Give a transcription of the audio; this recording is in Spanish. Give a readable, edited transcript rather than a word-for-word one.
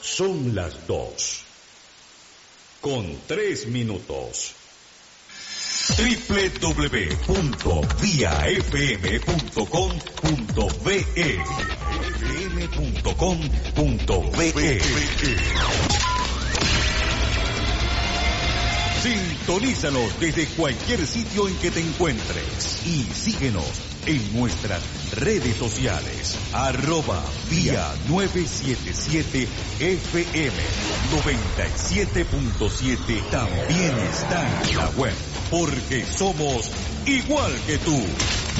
Son las 2:03. www.viafm.com.be fm.com.be. Sintonízanos desde cualquier sitio en que te encuentres y síguenos en nuestras redes sociales, @vía 977 FM 97.7. También está en la web, porque somos igual que tú.